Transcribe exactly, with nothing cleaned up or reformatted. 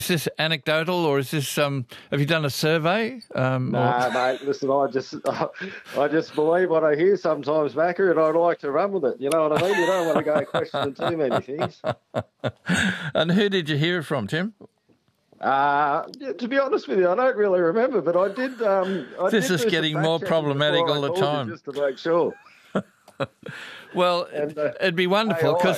Is this anecdotal, or is this? Um, have you done a survey? Um, nah, or... mate. Listen, I just, I just believe what I hear sometimes, Macca, and I'd like to run with it. You know what I mean? You don't want to go questioning too many things. And who did you hear it from, Tim? Uh, yeah, to be honest with you, I don't really remember, but I did. Um, I this did is getting more problematic all the time. Just to make sure. Well, and, uh, it'd be wonderful because. A I